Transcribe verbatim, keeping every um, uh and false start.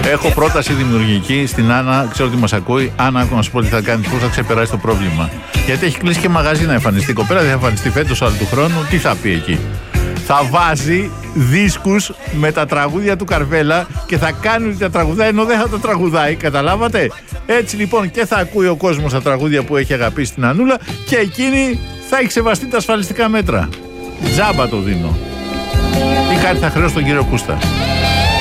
Έχω πρόταση δημιουργική στην Άννα, ξέρω ότι μας ακούει. Άννα, να σου πω τι θα κάνει, πώς θα ξεπεράσει το πρόβλημα. Γιατί έχει κλείσει και μαγαζί να εμφανιστεί. Η κοπέλα δεν θα εμφανιστεί φέτος, αλλά του χρόνου τι θα πει εκεί. Θα βάζει δίσκους με τα τραγούδια του Καρβέλα και θα κάνει ότι τα τραγουδάει ενώ δεν θα τα τραγουδάει. Καταλάβατε. Έτσι λοιπόν και θα ακούει ο κόσμος τα τραγούδια που έχει αγαπήσει την Ανούλα και εκείνη θα έχει σεβαστεί τα ασφαλιστικά μέτρα. Τζάμπα το δίνω. Ή κάτι θα χρεώσω τον κύριο Κούστα.